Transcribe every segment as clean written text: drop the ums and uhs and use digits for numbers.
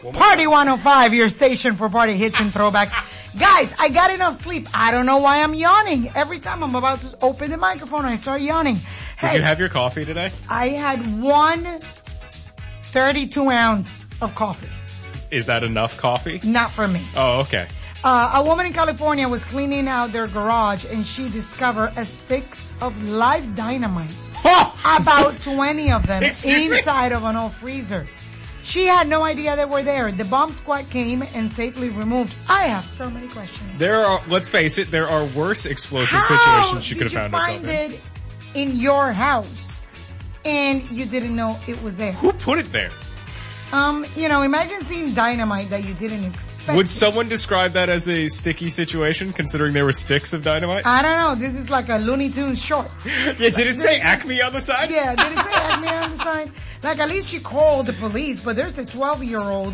Party 105, your station for party hits and throwbacks. Guys, I got enough sleep. I don't know why I'm yawning. Every time I'm about to open the microphone, I start yawning. Did you have your coffee today? I had one 32-ounce of coffee. Is that enough coffee? Not for me. Oh, okay. A woman in California was cleaning out their garage and she discovered a sticks of live dynamite. About 20 of them inside of an old freezer. She had no idea they were there. The bomb squad came and safely removed. I have so many questions. Let's face it, there are worse explosive situations she could have found herself in. How did you find it in your house and you didn't know it was there? Who put it there? Imagine seeing dynamite that you didn't expect. Would someone describe that as a sticky situation, considering there were sticks of dynamite? I don't know. This is like a Looney Tunes short. Yeah, did it say Acme on the side? Yeah, did it say Acme on the side? Like, at least she called the police, but there's a 12-year-old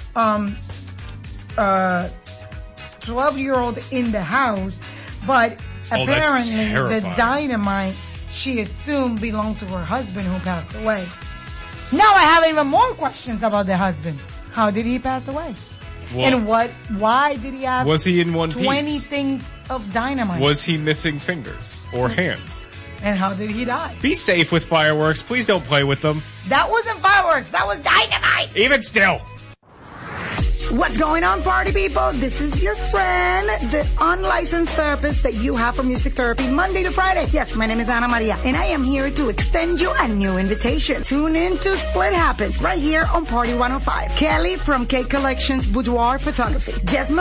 in the house, but apparently the dynamite she assumed belonged to her husband who passed away. Now I have even more questions about the husband. How did he pass away? Well, and why did he have was he in one 20 piece? things of dynamite? Was he missing fingers or hands? And how did he die? Be safe with fireworks. Please don't play with them. That wasn't fireworks. That was dynamite. Even still. What's going on, party people? This is your friend, the unlicensed therapist that you have for music therapy Monday to Friday. Yes, my name is Ana Maria, and I am here to extend you a new invitation. Tune in to Split Happens right here on Party 105. Kelly from K Collections Boudoir Photography. Jess